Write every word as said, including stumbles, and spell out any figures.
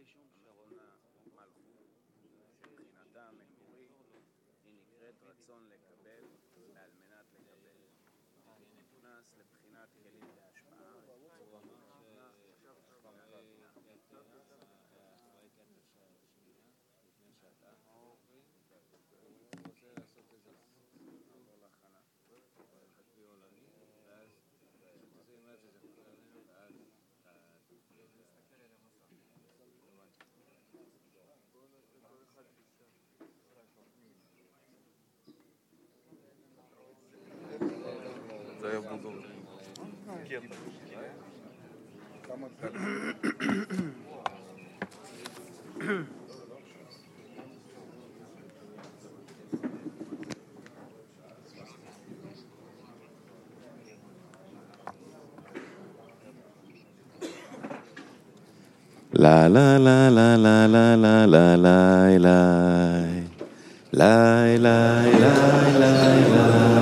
אחרונה מלכות, מבחינתה המקורית היא נקראת רצון לקבל ועל מנת לקבל. היא נכנס לבחינת כלים להשפעה. זה היה בודור. קטע. כמה דקות. La la la la la la la la la la la la la la la